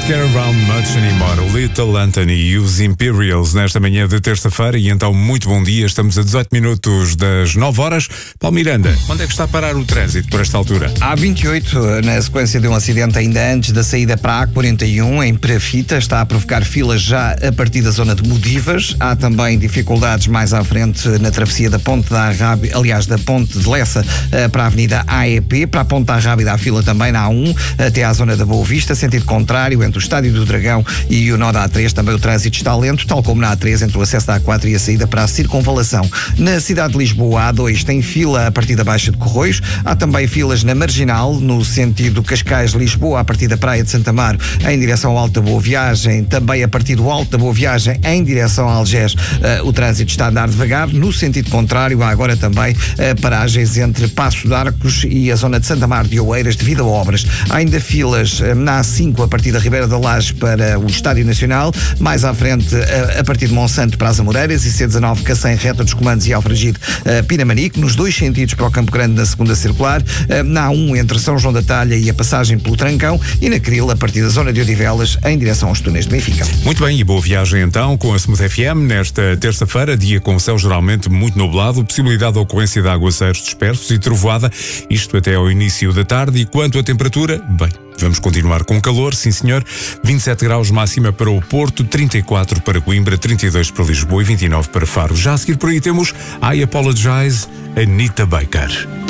Don't Care Around Much Anymore, Little Anthony e os Imperials nesta manhã de terça-feira. E então, muito bom dia, estamos a 18 minutos das 9 horas. Paulo Miranda, onde é que está a parar o trânsito por esta altura? Há 28, na sequência de um acidente ainda antes da saída para a A41, em Perafita, está a provocar filas já a partir da zona de Modivas. Há também dificuldades mais à frente na travessia da Ponte da Arrábida, aliás, da Ponte de Lessa para a Avenida AEP. Para a Ponte da Arrábida há fila também na A1, até à zona da Boa Vista, sentido contrário, entre o Estádio do Dragão e o nó da A3, também o trânsito está lento, tal como na A3, entre o acesso da A4 e a saída para a Circunvalação. Na cidade de Lisboa, a A2 tem fila a partir da Baixa de Corroios, há também filas na Marginal, no sentido Cascais-Lisboa, a partir da Praia de Santa Amaro, em direção ao Alto da Boa Viagem, também a partir do Alto da Boa Viagem, em direção a Algés, o trânsito está a andar devagar. No sentido contrário, há agora também paragens entre Paço de Arcos e a zona de Santa Amaro de Oeiras, devido a obras. Há ainda filas na A5, a partir da Ribeira da Laje para o Estádio Nacional, mais à frente a partir de Monsanto para as Amoreiras, e C19 Cacém, reta dos Comandos e Alfragide, Pinamanique, nos dois sentidos para o Campo Grande na segunda circular, na A1 entre São João da Talha e a passagem pelo Trancão, e na Cril a partir da zona de Odivelas em direção aos túneis de Benfica. Muito bem, e boa viagem então com a Smooth FM nesta terça-feira, dia com céu geralmente muito nublado, possibilidade de ocorrência de aguaceiros dispersos e trovoada, isto até ao início da tarde. E quanto à temperatura, bem, vamos continuar com calor, sim senhor. 27 graus máxima para o Porto, 34 para Coimbra, 32 para Lisboa e 29 para Faro. Já a seguir por aí temos I Apologize, Anita Baker.